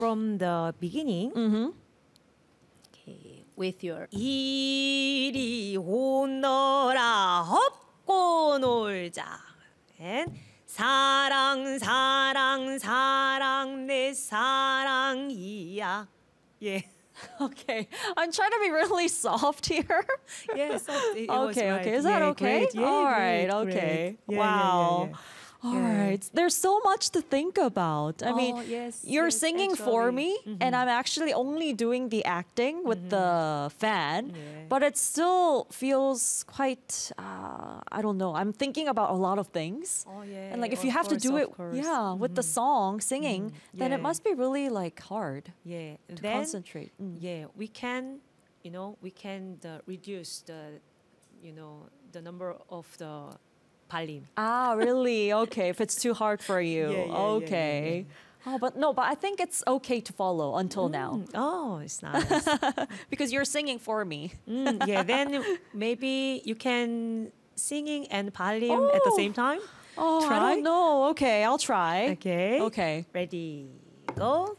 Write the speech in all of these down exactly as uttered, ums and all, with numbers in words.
from the beginning. Mm-hmm. Okay, with your 이리 오너라 업고 놀자. And 사랑 사랑 사랑 내 사랑이야. Yeah. Okay, I'm trying to be really soft here. Yes. It, it was Okay, right. okay. Is that Yeah, okay? great. Yeah, All great, right, great. okay. Yeah, yeah, wow. yeah, yeah. All Yeah. right. There's so much to think about. I Oh, mean, yes, you're yes, singing for actually. me, and I'm actually only doing the acting with the fan, Yeah. but it still feels quite, uh, I don't know. I'm thinking about a lot of things. Oh, yeah. And like if of you have course, to do of it, course. yeah, with the song, singing, then it Yeah. must be really like hard Yeah. to Then, concentrate. Mm. yeah, we can, you know, we can uh, reduce the, you know, the number of the 발림. Ah, really? Okay, if it's too hard for you. Yeah, yeah, yeah, yeah, okay. Oh, but no, but I think it's okay to follow until now Mm, oh, it's nice. because you're singing for me. Mm, yeah, then maybe you can singing and 발림 at the Oh. same time. Oh, I Try? don't know. Okay, I'll try. Okay. Okay. Ready, go.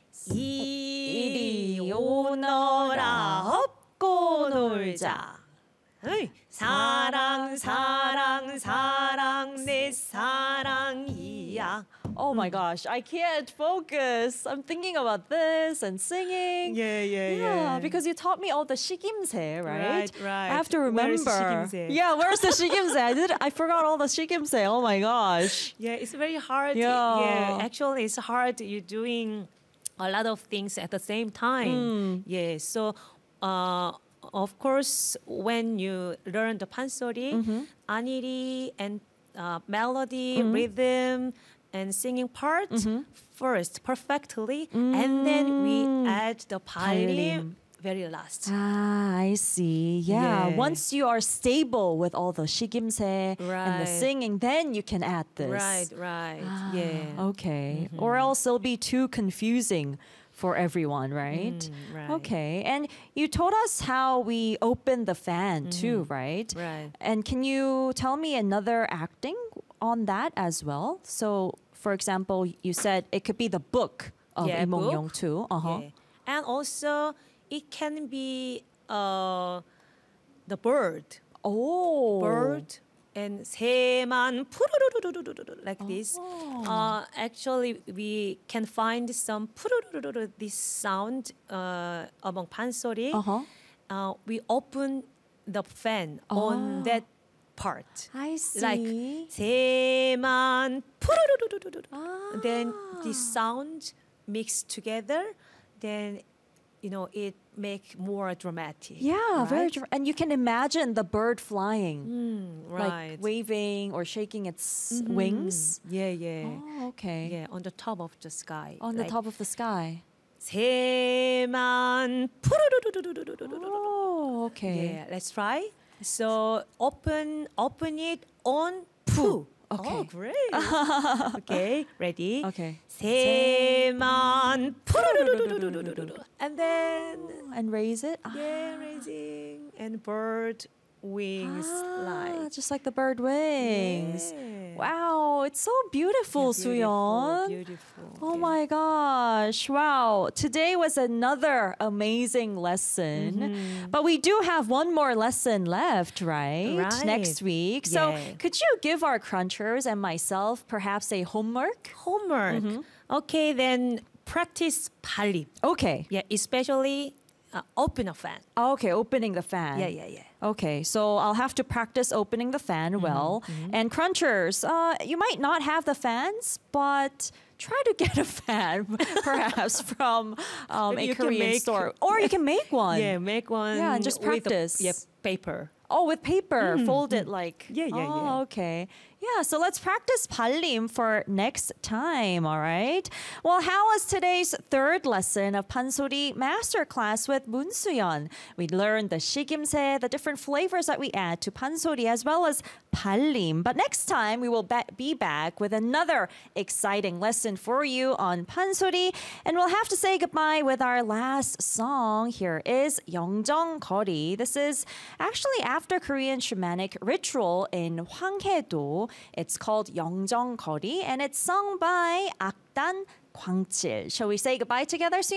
이리 이리 오너라 업고 놀자. 어이, 사랑 사랑 사랑 내 사랑이야. Oh my gosh, I can't focus. I'm thinking about this and singing. Yeah, yeah, Yeah, because you taught me all the shigimse, right? Right, right. I have to remember. Where is shigimse? Yeah, where's the shigimse? I did. I forgot all the shigimse. Oh my gosh. Yeah, it's very hard. Yeah. yeah, actually, it's hard. You're doing a lot of things at the same time. Yeah, so uh, of course, when you learn the pansori, aniri and uh, melody, rhythm, and singing part first perfectly, and then we add the 발림. 발림 very last. Ah, I see. Yeah. Yeah. Once you are stable with all the shigimse and the Right. singing, then you can add this. Right, right, Ah, yeah. Okay. Or else it'll be too confusing for everyone, right? Mm, right. Okay. And you told us how we open the fan too, right? Right. And can you tell me another acting on that as well? So, for example, you said it could be the book of Yeah, Lee Mong book. Yong too. Uh-huh. Yeah. And also, it can be uh, the bird, Oh. bird, and 새만 푸르르르르르르 like this. Uh, actually, we can find some 푸르르르르 this sound uh, among pansori. Uh-huh. Uh, we open the fan on that part. I see. Like 새만 푸르르르르르. Ah. Then the sound mixed together, then you know it make more dramatic. Yeah, very right? dr- and you can imagine the bird flying, Mm, like right. waving or shaking its wings. Yeah, yeah, Oh, okay. yeah. On the top of the sky. On the top of the sky. 새만 푸르르르르르르르르. Oh, okay. Yeah, let's try. So open, open it on 푸. Okay. Oh, great. Okay, ready? Okay. 새만 푸르르르르르르르. And then And raise it. Ah, yeah, raising and bird wings ah, like. just like the bird wings. Yeah. Wow, it's so beautiful, Yeah, Suyeon. beautiful. Oh yeah. my gosh. Wow. Today was another amazing lesson. But we do have one more lesson left, right? Right. Next week. So Yeah. could you give our crunchers and myself perhaps a homework? Homework. Okay, then practice 발림. Okay. Yeah, especially uh, open a fan. Okay, opening the fan. Yeah, yeah, yeah. Okay, so I'll have to practice opening the fan well. And crunchers, uh, you might not have the fans, but try to get a fan, perhaps from um, Maybe a you can Korean make- store, or you can make one. Yeah, make one. Yeah, and just with a- practice. yeah, paper. Oh, with paper, fold it like. Yeah, yeah, oh, yeah. okay. Yeah, so let's practice 발림 for next time, all right? Well, how was today's third lesson of Pansori Masterclass with Moon Suyeon? We learned the shigimse, the different flavors that we add to pansori, as well as 발림. But next time, we will ba- be back with another exciting lesson for you on pansori. And we'll have to say goodbye with our last song. Here is 영정거리. This is actually after Korean shamanic ritual in Hwanghae-do. It's called 영정거리, and it's sung by Akdan 광칠. Shall we say goodbye together,